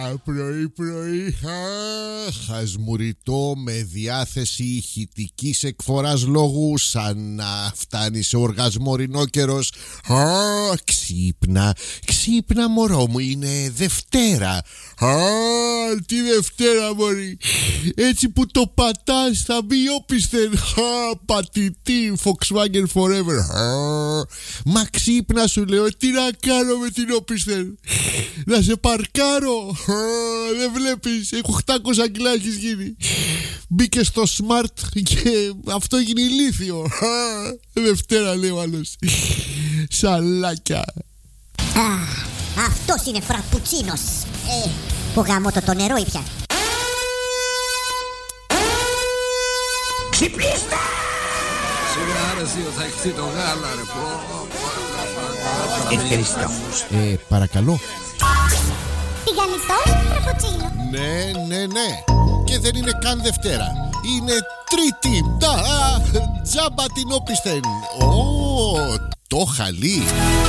Πρωί-πρωί. Χασμουριτό με διάθεση ηχητικής εκφοράς λόγου, σαν να φτάνει σε οργασμό ρινόκερος. Ξύπνα μωρό μου, είναι Δευτέρα. Τι Δευτέρα μωρή. Έτσι που το πατάς θα μπει όπισθεν. Πατητή Volkswagen Forever. Μα ξύπνα σου λέω, τι να κάνω με την όπισθεν. Να σε παρκάρω. Δεν βλέπεις, έχω 800 κιλά έχεις γίνει. Μπήκε στο smart και αυτό έγινε ηλίθιο. Δευτέρα λέει ο άλλος. Σαλάκια. Αυτός είναι φραπουτσίνος. Που γάμω το νερό ήπια. Ξυπνήστε! Σιγά ρε Σίο, θα έχεις το γάλα ρε. Ευχαριστώ. Παρακαλώ. Τηγανιτό φραπουτσίνο. Ναι. Και δεν είναι καν Δευτέρα. Είναι Τρίτη. Τζάμπα την όπισθεν. Το χαλί.